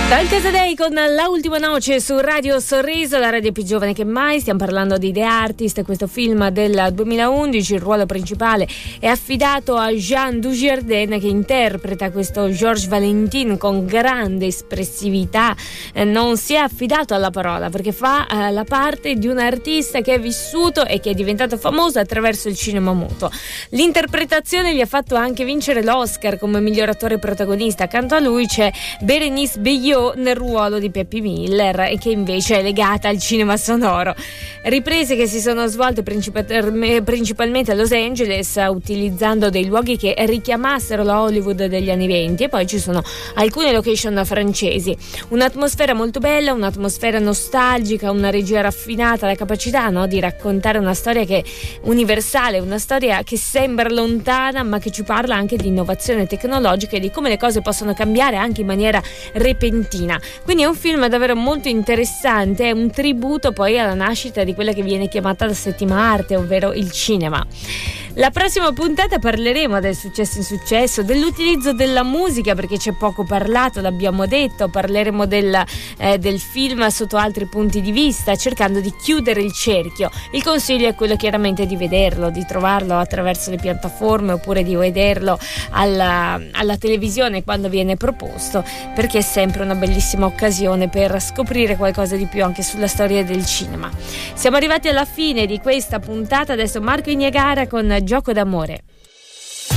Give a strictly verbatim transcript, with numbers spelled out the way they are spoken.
Dal Casadei con La Ultima Noce su Radio Sorriso, la radio più giovane che mai. Stiamo parlando di The Artist, questo film del duemilaundici. Il ruolo principale è affidato a Jean Dujardin, che interpreta questo Georges Valentin con grande espressività. Eh, non si è affidato alla parola perché fa eh, la parte di un artista che è vissuto e che è diventato famoso attraverso il cinema muto. L'interpretazione gli ha fatto anche vincere l'Oscar come miglior attore protagonista. Accanto a lui c'è Bérénice Bejo nel ruolo di Peppy Miller, e che invece è legata al cinema sonoro. Riprese che si sono svolte principalmente a Los Angeles, utilizzando dei luoghi che richiamassero la Hollywood degli anni venti, e poi ci sono alcune location francesi. Un'atmosfera molto bella, un'atmosfera nostalgica, una regia raffinata, la capacità, no, di raccontare una storia che è universale, una storia che sembra lontana ma che ci parla anche di innovazione tecnologica e di come le cose possono cambiare anche in maniera repentina. Quindi è un film davvero molto interessante, è un tributo poi alla nascita di quella che viene chiamata la settima arte, ovvero il cinema. La prossima puntata parleremo del successo in successo, dell'utilizzo della musica, perché c'è poco parlato, l'abbiamo detto. Parleremo del, eh, del film sotto altri punti di vista, cercando di chiudere il cerchio. Il consiglio è quello chiaramente di vederlo, di trovarlo attraverso le piattaforme oppure di vederlo alla, alla televisione quando viene proposto, perché è sempre una bellissima occasione per scoprire qualcosa di più anche sulla storia del cinema. Siamo arrivati alla fine di questa puntata, adesso Marco Ignagara con Gioco d'amore.